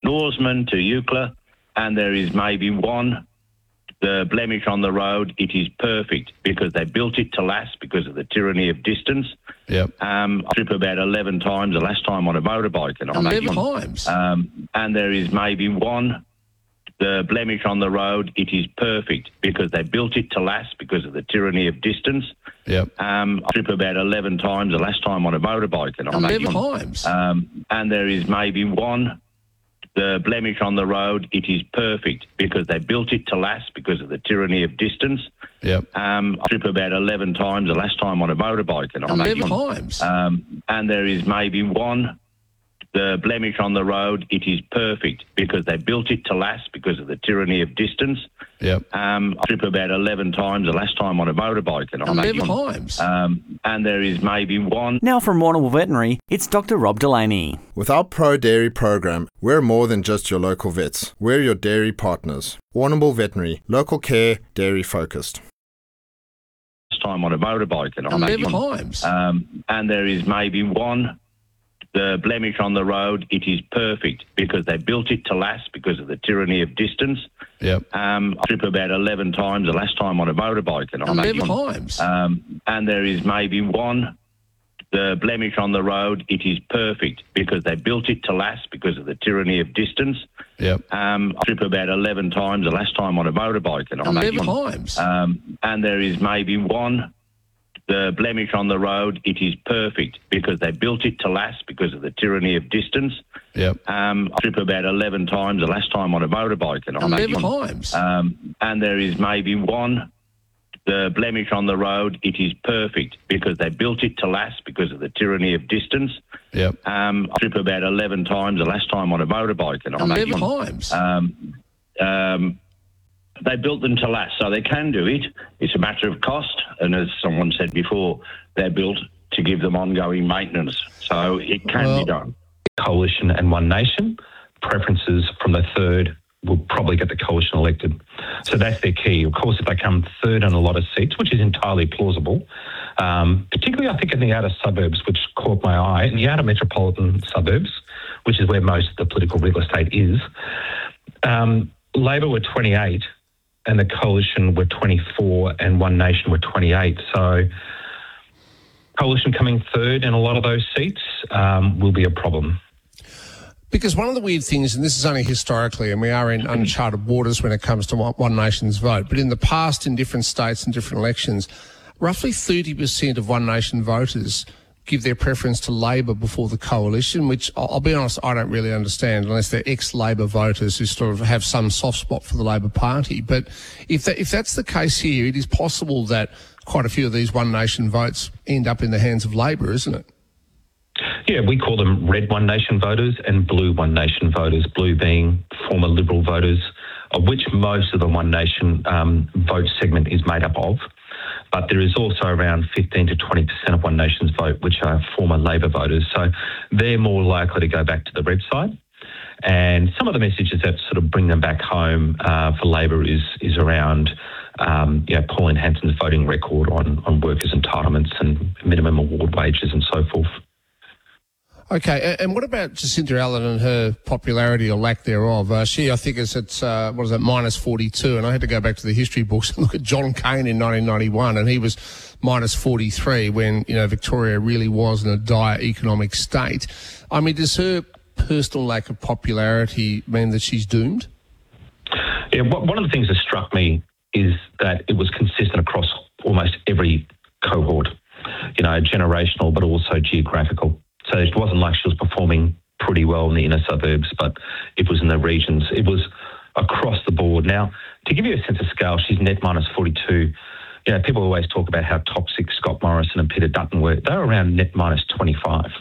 Norseman to Eucla, and there is maybe one the blemish on the road. It is perfect because they built it to last because of the tyranny of distance. Yep. I trip about 11 times the last time on a motorbike. And 11 times? And there is maybe one the blemish on the road. It is perfect because they built it to last because of the tyranny of distance. Yep. I trip about 11 times the last time on a motorbike. And 11 times? And there is maybe one the blemish on the road. It is perfect because they built it to last because of the tyranny of distance. Yep. I trip about 11 times the last time on a motorbike. And 11 times? And there is maybe one the blemish on the road. It is perfect because they built it to last because of the tyranny of distance. Yep. I trip about 11 times the last time on a motorbike. And 11 times? And there is maybe one. Now from Warrnambool Veterinary, it's Dr. Rob Delaney. With our Pro Dairy program, we're more than just your local vets. We're your dairy partners. Warrnambool Veterinary, local care, dairy focused. Time on a motorbike. And 11 times? And there is maybe one the blemish on the road. It is perfect because they built it to last because of the tyranny of distance. Yep. I trip about 11 times the last time on a motorbike. And 11 times? And there is maybe one the blemish on the road. It is perfect because they built it to last because of the tyranny of distance. Yep. I trip about 11 times the last time on a motorbike. And 11 times? And there is maybe one the blemish on the road. It is perfect because they built it to last because of the tyranny of distance. Yep. I trip about 11 times the last time on a motorbike. And 11 times? And there is maybe one the blemish on the road. It is perfect because they built it to last because of the tyranny of distance. Yep. I trip about 11 times the last time on a motorbike. And 11 times? They built them to last, so they can do it. It's a matter of cost, and as someone said before, they're built to give them ongoing maintenance, so it can be done. Coalition and One Nation, preferences from the third will probably get the coalition elected. So that's their key. Of course, if they come third on a lot of seats, which is entirely plausible, particularly I think in the outer suburbs, which caught my eye, in the outer metropolitan suburbs, which is where most of the political real estate is, Labor were 28 and the coalition were 24 and One Nation were 28. So coalition coming third in a lot of those seats will be a problem. Because one of the weird things, and this is only historically, and we are in uncharted waters when it comes to One Nation's vote, but in the past, in different states and different elections, roughly 30% of One Nation voters give their preference to Labor before the coalition, which I'll be honest, I don't really understand unless they're ex-Labor voters who sort of have some soft spot for the Labor Party. But if that's the case here, it is possible that quite a few of these One Nation votes end up in the hands of Labor, isn't it? Yeah, we call them red One Nation voters and blue One Nation voters, blue being former Liberal voters, of which most of the One Nation vote segment is made up of. But there is also around 15 to 20% of One Nation's vote, which are former Labor voters. So they're more likely to go back to the red side. And some of the messages that sort of bring them back home for Labor is around Pauline Hanson's voting record on workers' entitlements and minimum award wages and so forth. Okay, and what about Jacinta Allen and her popularity or lack thereof? She, I think, is at, minus 42, and I had to go back to the history books and look at John Cain in 1991, and he was minus 43 when, Victoria really was in a dire economic state. I mean, does her personal lack of popularity mean that she's doomed? Yeah, one of the things that struck me is that it was consistent across almost every cohort, generational but also geographical. So it wasn't like she was performing pretty well in the inner suburbs, but it was in the regions. It was across the board. Now, to give you a sense of scale, she's net minus 42. People always talk about how toxic Scott Morrison and Peter Dutton were. They were around net minus 25.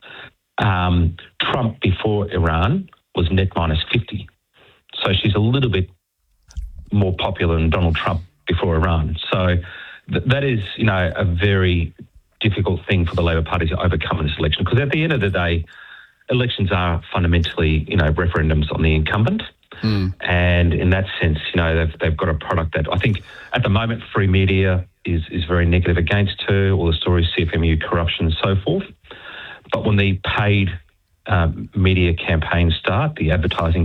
Trump before Iran was net minus 50. So she's a little bit more popular than Donald Trump before Iran. So that is, a very difficult thing for the Labor Party to overcome in this election, because at the end of the day, elections are fundamentally, referendums on the incumbent. And in that sense, they've got a product that I think at the moment free media is very negative against her, all the stories, CFMU corruption and so forth. But when the paid media campaigns start, the advertising